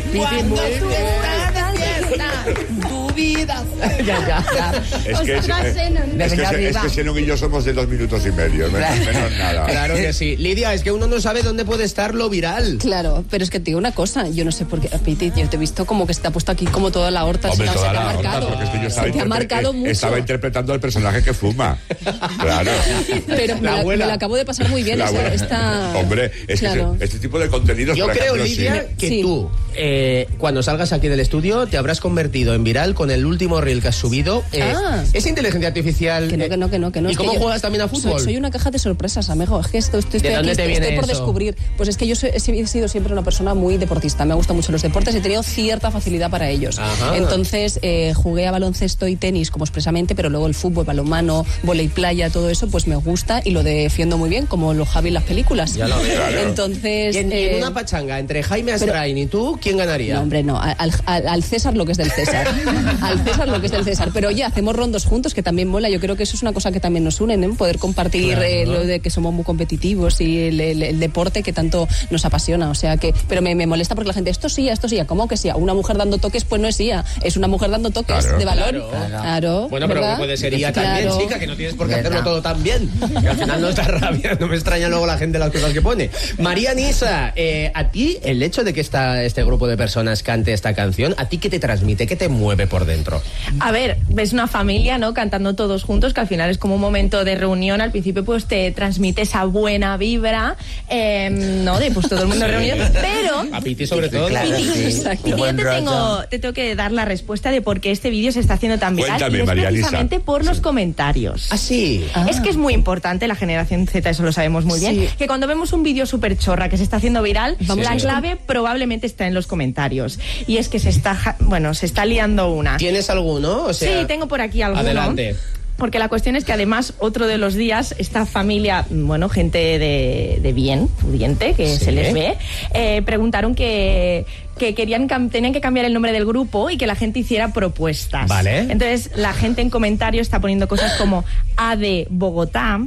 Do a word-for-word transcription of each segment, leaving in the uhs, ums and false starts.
Cuando tú estás de fiesta, tu vida. ya, ya, ya. Es que, es, es, es, que, es que Xenón y yo somos de dos minutos y medio, menos, menos nada. Claro que sí. Lidia, es que uno no sabe dónde puede estar lo viral. Claro, pero es que te digo una cosa, yo no sé por qué, Piti, yo te he visto como que se te ha puesto aquí como toda la horta. Hombre, se toda te la ha marcado. horta, porque es que yo estaba, se te ha marcado mucho. Estaba interpretando al personaje que fuma. Claro. Pero me la, me la acabo de pasar muy bien esa, esta... Hombre, es claro. que este tipo de contenidos... Yo por creo, ejemplo, Lidia, sí. que Sí. tú, eh, cuando salgas aquí del estudio, te habrás convertido en viral con el último reel que has subido. Eh, Ah. ¿Es inteligencia artificial? Que no, que no, que no, que no. ¿Y Es cómo que yo juegas también a fútbol? Soy, soy una caja de sorpresas, amigo. Es que esto, esto estoy, ¿De dónde aquí, te estoy, viene estoy por eso? descubrir. Pues es que yo soy- he sido siempre una persona muy deportista. Me gustan mucho los deportes y he tenido cierta facilidad para ellos. Ajá. Entonces, eh, jugué a baloncesto y tenis como expresamente, pero luego el fútbol, balonmano, vóley playa, todo eso, pues me gusta y lo defiendo muy bien, como los Javi en las películas. Ya lo veo. Claro. Entonces... Y en, y en eh, una pachanga entre Jaime pero- Asrain y tú, ¿quién ganaría? No, hombre, no. Al, al- al César lo que es del César. Al César lo que es del César. Pero oye, hacemos rondos juntos, que también mola. Yo creo que eso es una cosa que también nos une, ¿eh? Poder compartir Claro. eh, lo de que somos muy competitivos y el, el- el deporte que tanto nos apasiona. O sea que, pero me, me molesta porque la gente, esto sí, esto sí, ¿cómo que sí? Una mujer dando toques, pues no es I A, es una mujer dando toques Claro. de balón. Claro. Claro. Bueno, pero ¿verdad? que puede ser I A Claro. también, chica, que no tienes por qué ¿Verdad? hacerlo todo tan bien. Que al final no está rabia, no me extraña luego la gente las cosas que pone. María Nisa, eh, a ti el hecho de que esta, este grupo de personas cante esta canción, ¿a ti qué te transmite? ¿Qué te mueve por dentro? A ver, ves una familia, ¿no? Cantando todos juntos, que al final es como un momento de reunión. Al principio, pues te transmite esa buena vibra, eh, ¿no? De pues todo el mundo reunido. Pero. A Piti sobre todo. Claro, Piti, sí. Exacto. Piti, yo Buen te rollo. tengo, te tengo que dar la respuesta de por qué este vídeo se está haciendo tan viral. Cuéntame, y es María Lisa. precisamente por los comentarios. Ah, sí. Ah. Es que es muy importante, la generación Z, eso lo sabemos muy bien, Sí. que cuando vemos un vídeo súper chorra que se está haciendo viral, Vamos la a- clave probablemente está en los comentarios. Y es que se está, ja- bueno, se está liando una. ¿Tienes alguno? O sea, Sí, tengo por aquí alguno. Adelante. Porque la cuestión es que además otro de los días esta familia, bueno, gente de, de bien, pudiente, que Sí. se les ve, eh, preguntaron que, que querían cam- tenían que cambiar el nombre del grupo y que la gente hiciera propuestas. Vale. Entonces la gente en comentarios está poniendo cosas como A de Bogotá,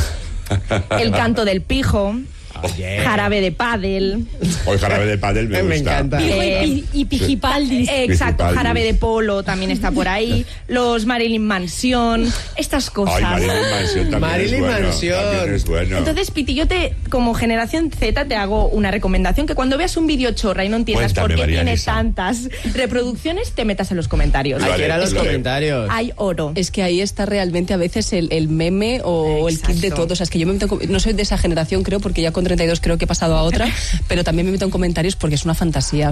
El canto del pijo, Oye. Jarabe de pádel. Hoy jarabe de pádel me, Me gusta. encanta. Eh, y, y Pijipaldis. Eh, Exacto, Pijipaldis. Jarabe de Polo también está por ahí, los Marilyn Mansion, estas cosas. Ay, Marilyn Mansion también Marilyn es bueno. Mansion. También es bueno. Entonces, Piti, yo te, como generación Z, te hago una recomendación, que cuando veas un vídeo chorra y no entiendas Cuéntame, por qué María tiene Lisa. tantas reproducciones, te metas en los comentarios. Hay Vale, que ir a los lo haré. comentarios. Hay oro. Es que ahí está realmente a veces el, el meme o el kit de Exacto. todo. O sea, es que yo me meto, en com- no soy de esa generación, creo, porque ya con treinta y dos creo que he pasado a otra, pero también me meto en comentarios porque es una fantasía.